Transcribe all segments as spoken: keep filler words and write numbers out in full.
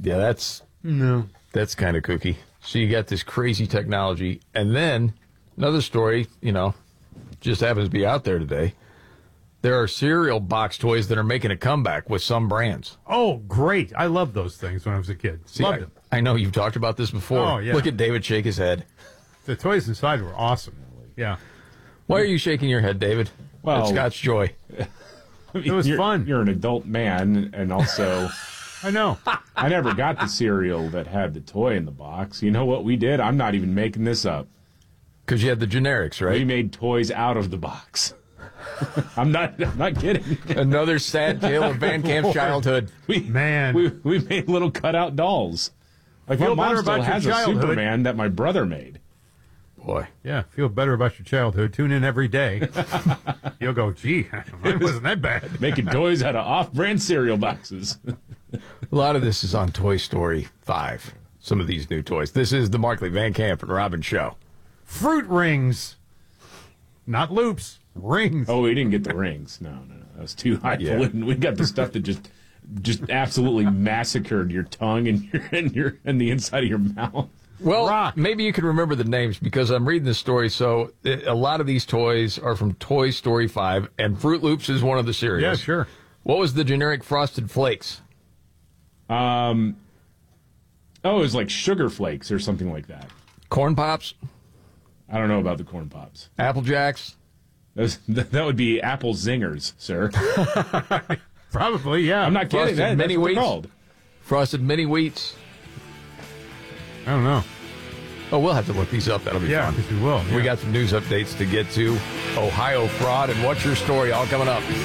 Yeah, that's No. that's kind of kooky. So you got this crazy technology, and then another story, you know, just happens to be out there today. There are cereal box toys that are making a comeback with some brands. Oh, great. I loved those things when I was a kid. See, Loved I, them. I know you've talked about this before. Oh, yeah. Look at David shake his head. The toys inside were awesome. Yeah. Why are you shaking your head, David? Well, That's Scott's joy. It was you're, fun. You're an adult man, and also, I know. I never got the cereal that had the toy in the box. You know what we did? I'm not even making this up. Because you had the generics, right? We made toys out of the box. I'm not. I'm not kidding. Another sad tale of Van Camp's childhood. We, Man. we we made little cutout dolls. Like Feel my mom better still about your has a childhood. Superman that my brother made. Boy. Yeah, feel better about your childhood. Tune in every day. You'll go, gee, mine wasn't that bad. Making toys out of off-brand cereal boxes. A lot of this is on Toy Story five. Some of these new toys. This is the Markley, Van Camp, and Robin show. Fruit rings. Not loops. Rings. Oh, we didn't get the rings. No, no, no. That was too highfalutin. Yeah. We got the stuff that just just absolutely massacred your tongue and your and your and the inside of your mouth. Well, Rock. maybe you can remember the names because I'm reading this story. So it, a lot of these toys are from Toy Story five, and Fruit Loops is one of the cereals. Yeah, sure. What was the generic Frosted Flakes? Um. Oh, it was like Sugar Flakes or something like that. Corn Pops? I don't know about the Corn Pops. Apple Jacks? Those, that would be Apple Zingers, sir. Probably, yeah. I'm not kidding. Frosted That, Mini that's what they're Wheats? called. Frosted Mini Wheats? I don't know. Oh, we'll have to look these up. That'll be Yeah, fun. because we will. We yeah. got some news updates to get to. Ohio fraud and what's your story? All coming up.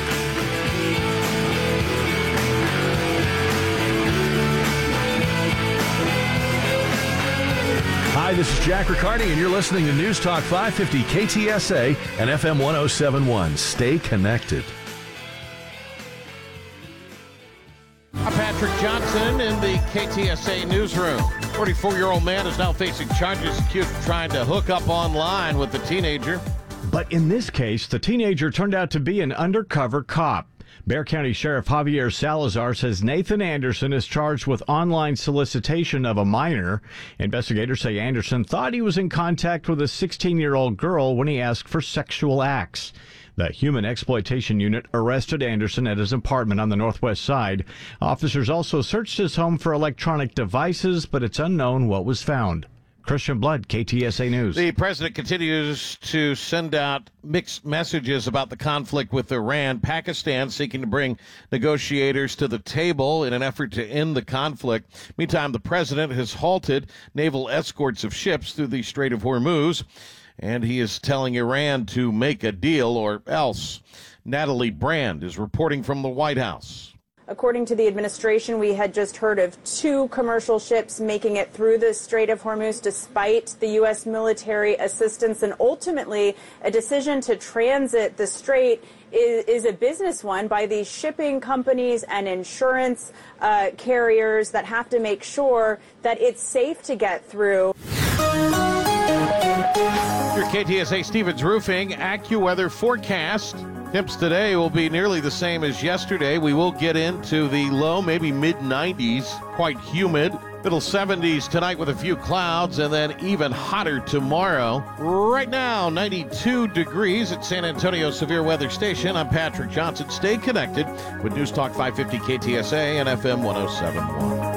Hi, this is Jack Riccardi, and you're listening to News Talk five fifty K T S A and F M one oh seven point one. Stay connected. I'm Patrick Johnson in the K T S A newsroom. forty-four-year-old man is now facing charges accused of trying to hook up online with a teenager. But in this case, the teenager turned out to be an undercover cop. Bexar County Sheriff Javier Salazar says Nathan Anderson is charged with online solicitation of a minor. Investigators say Anderson thought he was in contact with a sixteen-year-old girl when he asked for sexual acts. The Human Exploitation Unit arrested Anderson at his apartment on the northwest side. Officers also searched his home for electronic devices, but it's unknown what was found. Christian Blood, K T S A News. The president continues to send out mixed messages about the conflict with Iran. Pakistan seeking to bring negotiators to the table in an effort to end the conflict. Meantime, the president has halted naval escorts of ships through the Strait of Hormuz, and he is telling Iran to make a deal or else. Natalie Brand is reporting from the White House. According to the administration, we had just heard of two commercial ships making it through the Strait of Hormuz despite the U S military assistance. And ultimately, a decision to transit the strait is, is a business one by these shipping companies and insurance uh, carriers that have to make sure that it's safe to get through. Your K T S A Stevens Roofing AccuWeather forecast. Temps today will be nearly the same as yesterday. We will get into the low, maybe mid nineties, quite humid. Middle seventies tonight with a few clouds, and then even hotter tomorrow. Right now, ninety-two degrees at San Antonio Severe Weather Station. I'm Patrick Johnson. Stay connected with News Talk five fifty K T S A and F M one oh seven point one.